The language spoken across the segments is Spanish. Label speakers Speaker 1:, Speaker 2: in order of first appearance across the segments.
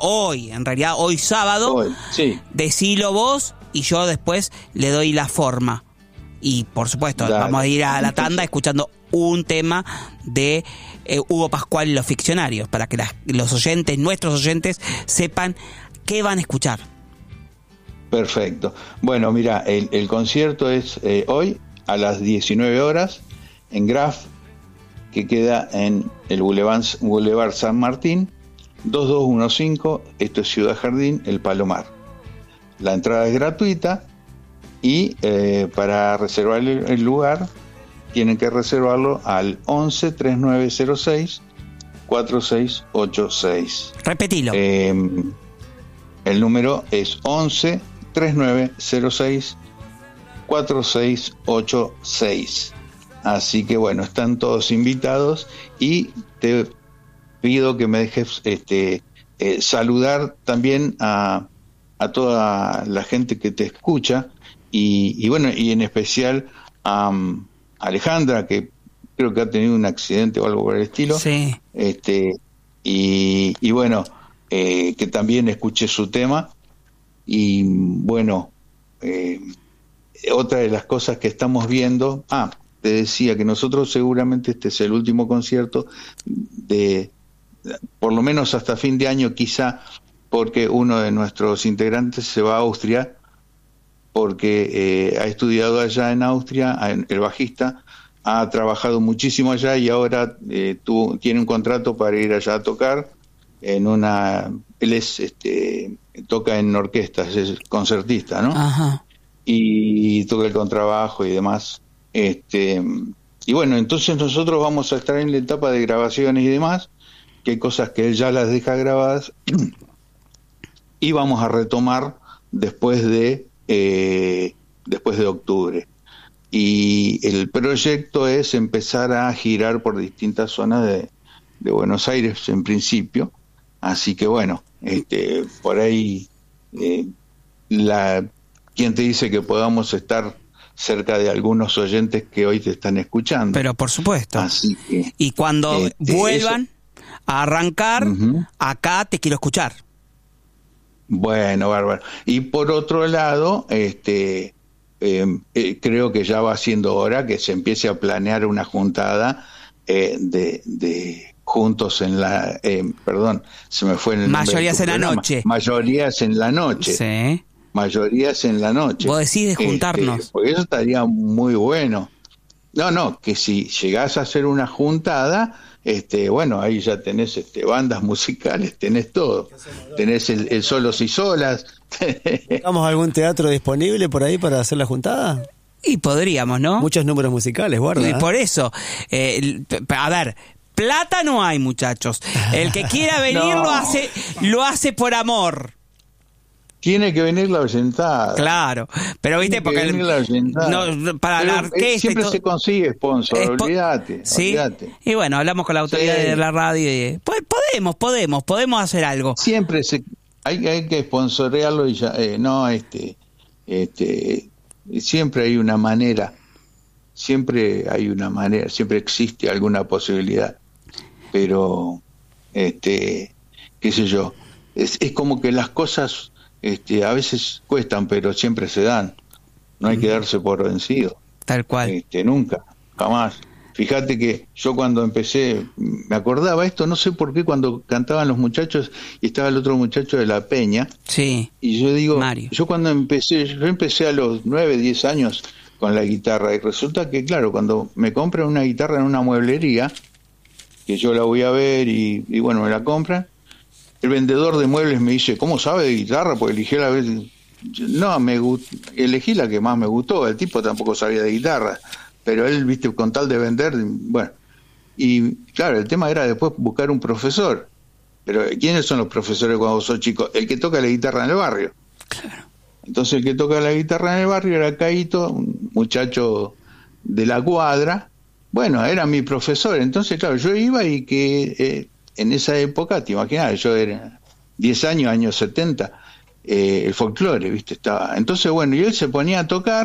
Speaker 1: hoy sábado,
Speaker 2: Hoy, sí.
Speaker 1: decilo vos y yo después le doy la forma. Y por supuesto,
Speaker 2: Dale.
Speaker 1: vamos a ir a la tanda escuchando un tema de Hugo Pascual y los Ficcionarios, para que los oyentes, nuestros oyentes, sepan qué van a escuchar.
Speaker 2: Perfecto. Bueno, mira, el concierto es hoy a las 19 horas en Graf, que queda en el Boulevard San Martín, 2215, esto es Ciudad Jardín, El Palomar. La entrada es gratuita y para reservar el lugar tienen que reservarlo al 11 3906 4686.
Speaker 1: Repetilo.
Speaker 2: El número es 11 3906 4686. Así que bueno, están todos invitados y te pido que me dejes saludar también a toda la gente que te escucha y bueno, y en especial a Alejandra, que creo que ha tenido un accidente o algo por el estilo.
Speaker 1: Sí.
Speaker 2: Y bueno, que también escuché su tema. Y bueno, otra de las cosas que estamos viendo, te decía que nosotros seguramente este es el último concierto por lo menos hasta fin de año, quizá, porque uno de nuestros integrantes se va a Austria, porque ha estudiado allá en Austria, el bajista ha trabajado muchísimo allá y ahora tiene un contrato para ir allá a tocar él toca en orquestas, es concertista, ¿no?
Speaker 1: Ajá.
Speaker 2: Y toca el contrabajo y demás. Y bueno, entonces nosotros vamos a estar en la etapa de grabaciones y demás, que hay cosas que él ya las deja grabadas y vamos a retomar después de octubre. Y el proyecto es empezar a girar por distintas zonas de Buenos Aires en principio. Así que bueno, por ahí ¿quién te dice que podamos estar cerca de algunos oyentes que hoy te están escuchando?
Speaker 1: Pero por supuesto.
Speaker 2: Así que,
Speaker 1: y cuando vuelvan a arrancar, acá te quiero escuchar.
Speaker 2: Bueno, bárbaro. Y por otro lado, creo que ya va siendo hora que se empiece a planear una juntada de juntos en la... perdón, se me fue en el
Speaker 1: Mayorías en la noche.
Speaker 2: Mayorías en la noche.
Speaker 1: Sí.
Speaker 2: Mayorías en la noche.
Speaker 1: Vos decís de juntarnos.
Speaker 2: Porque eso estaría muy bueno. No, que si llegás a hacer una juntada, bueno, ahí ya tenés bandas musicales, tenés todo. Tenés el solos y solas.
Speaker 3: ¿Tenemos algún teatro disponible por ahí para hacer la juntada?
Speaker 1: Y podríamos, ¿no?
Speaker 3: Muchos números musicales, guarda.
Speaker 1: Y por eso, a ver, plata no hay, muchachos. El que quiera venir
Speaker 2: No.
Speaker 1: lo hace por amor.
Speaker 2: Tiene que venir la oyentada.
Speaker 1: Claro, pero viste, porque para la orquesta
Speaker 2: siempre se consigue sponsor, olvídate.
Speaker 1: ¿Sí? Y bueno, hablamos con la autoridad de la radio y podemos hacer algo.
Speaker 2: Siempre hay que sponsorearlo y ya, siempre hay una manera, siempre existe alguna posibilidad, pero qué sé yo, es como que las cosas a veces cuestan, pero siempre se dan. No hay que darse por vencido.
Speaker 1: Tal cual.
Speaker 2: Nunca, jamás. Fíjate que yo cuando empecé, me acordaba esto, no sé por qué, cuando cantaban los muchachos y estaba el otro muchacho de La Peña.
Speaker 1: Sí.
Speaker 2: Y yo digo,
Speaker 1: Mario.
Speaker 2: yo empecé a los 9, 10 años con la guitarra, y resulta que, claro, cuando me compran una guitarra en una mueblería, que yo la voy a ver y bueno, me la compran, el vendedor de muebles me dice, ¿cómo sabe de guitarra? Porque elegí elegí la que más me gustó. El tipo tampoco sabía de guitarra, pero él, viste, con tal de vender, bueno. Y claro, el tema era después buscar un profesor. Pero ¿quiénes son los profesores cuando sos chico? El que toca la guitarra en el barrio.
Speaker 1: Claro.
Speaker 2: Entonces el que toca la guitarra en el barrio era Caíto, un muchacho de la cuadra. Bueno, era mi profesor. Entonces, claro, yo iba y que... en esa época, te imaginas, yo era 10 años, años 70, el folclore, ¿viste? Estaba. Entonces, bueno, y él se ponía a tocar,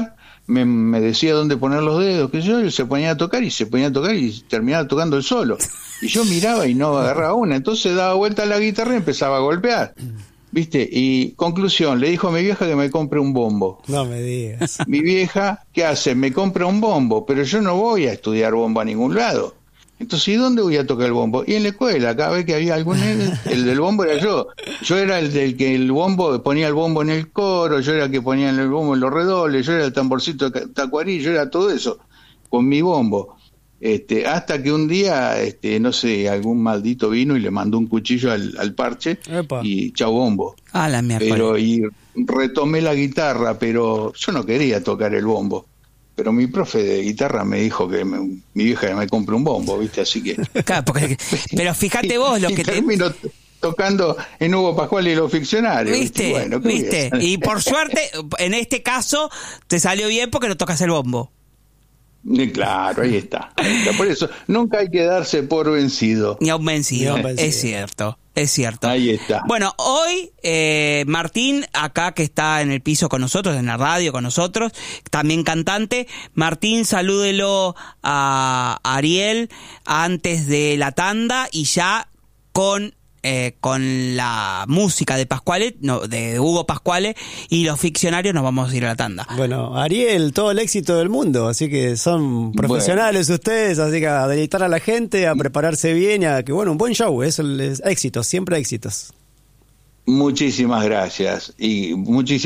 Speaker 2: me decía dónde poner los dedos, que yo, él se ponía a tocar y terminaba tocando él solo. Y yo miraba y no agarraba una, entonces daba vuelta a la guitarra y empezaba a golpear. ¿Viste? Y conclusión, le dijo a mi vieja que me compre un bombo.
Speaker 3: No me digas.
Speaker 2: Mi vieja, ¿qué hace? Me compra un bombo, pero yo no voy a estudiar bombo a ningún lado. Entonces, ¿y dónde voy a tocar el bombo? Y en la escuela, cada vez que había algún... El del bombo era yo. Yo era el del que el bombo, ponía el bombo en el coro, yo era el que ponía el bombo en los redobles, yo era el tamborcito de tacuarí, yo era todo eso, con mi bombo. Hasta que un día, no sé, algún maldito vino y le mandó un cuchillo al parche.
Speaker 3: Epa.
Speaker 2: Y chau bombo.
Speaker 1: Ah, la mierda.
Speaker 2: Pero, y retomé la guitarra, pero yo no quería tocar el bombo. Pero mi profe de guitarra me dijo que mi vieja me compre un bombo, ¿viste? Así que...
Speaker 1: Claro, pero fíjate vos lo que
Speaker 2: termino tocando en Hugo Pascual y los Ficcionarios.
Speaker 1: ¿Viste?
Speaker 2: Bueno,
Speaker 1: ¿Viste? Y por suerte, en este caso, te salió bien porque no tocas el bombo.
Speaker 2: Claro, ahí está. Por eso, nunca hay que darse por vencido.
Speaker 1: Ni aún vencido. Es cierto. Es cierto.
Speaker 2: Ahí está.
Speaker 1: Bueno, hoy Martín, acá que está en el piso con nosotros, en la radio con nosotros, también cantante. Martín, salúdelo a Ariel antes de la tanda y ya con la música de Pascuale, no, de Hugo Pascuale y los Ficcionarios nos vamos a ir a la tanda.
Speaker 3: Bueno, Ariel, todo el éxito del mundo, así que son profesionales ustedes, así que a deleitar a la gente, a prepararse bien, y a que un buen show, es éxitos, siempre éxitos.
Speaker 2: Muchísimas gracias, y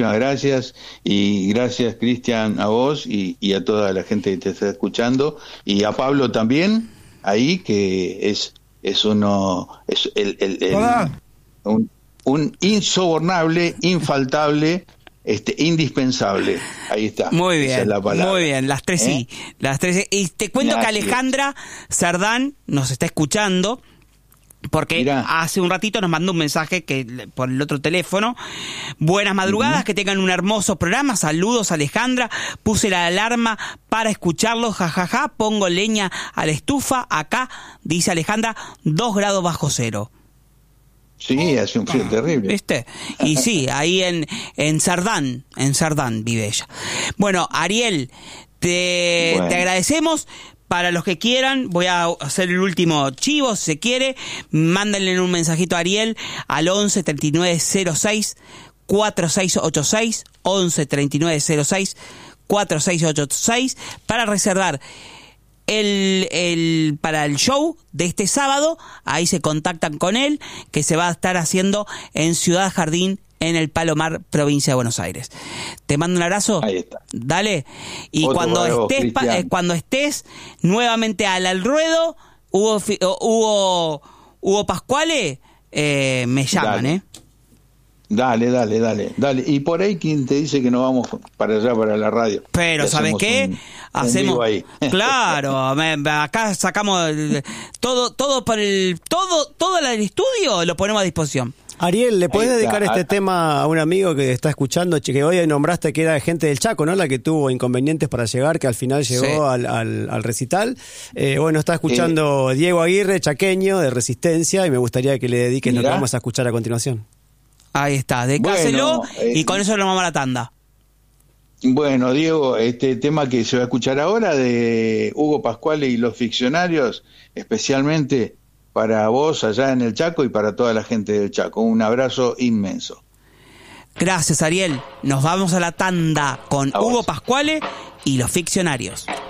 Speaker 2: gracias Cristian a vos y a toda la gente que te está escuchando, y a Pablo también, ahí que es un insobornable, infaltable, indispensable. Ahí está.
Speaker 1: Muy bien,
Speaker 2: esa es la palabra.
Speaker 1: muy bien, las tres sí. Las tres sí. Y te cuento que Alejandra Cerdán nos está escuchando, porque hace un ratito nos mandó un mensaje por el otro teléfono. Buenas madrugadas, que tengan un hermoso programa. Saludos, Alejandra. Puse la alarma para escucharlo, jajaja. Pongo leña a la estufa. Acá, dice Alejandra, 2 grados bajo cero.
Speaker 2: Sí, hace un frío terrible.
Speaker 1: ¿Viste? Y sí, ahí en Cerdán vive ella. Bueno, Ariel, te agradecemos. Para los que quieran, voy a hacer el último chivo, si se quiere, mándenle un mensajito a Ariel al 11 39 06 4686, 11 39 06 4686, para reservar para el show de este sábado. Ahí se contactan con él, que se va a estar haciendo en Ciudad Jardín, en el Palomar, provincia de Buenos Aires. Te mando un abrazo.
Speaker 2: Ahí está.
Speaker 1: Dale. Y
Speaker 2: Otro
Speaker 1: cuando estés nuevamente al ruedo, Hugo Pascuale, me llaman,
Speaker 2: Dale. Y por ahí, ¿quién te dice que no vamos para allá, para la radio?
Speaker 1: Pero, ¿sabes qué? Hacemos
Speaker 2: ahí.
Speaker 1: Claro, acá sacamos todo para todo el estudio, lo ponemos a disposición.
Speaker 3: Ariel, ¿le podés dedicar este tema a un amigo que está escuchando, que hoy nombraste que era gente del Chaco, ¿no? La que tuvo inconvenientes para llegar, que al final llegó al recital. Está escuchando Diego Aguirre, chaqueño, de Resistencia, y me gustaría que le dediques lo que vamos a escuchar a continuación.
Speaker 1: Ahí está, dedicáselo y con eso nos vamos a la tanda.
Speaker 2: Bueno, Diego, este tema que se va a escuchar ahora de Hugo Pascuale y los Ficcionarios, especialmente para vos allá en el Chaco y para toda la gente del Chaco. Un abrazo inmenso.
Speaker 1: Gracias, Ariel. Nos vamos a la tanda con Hugo Pascuale y los Ficcionarios.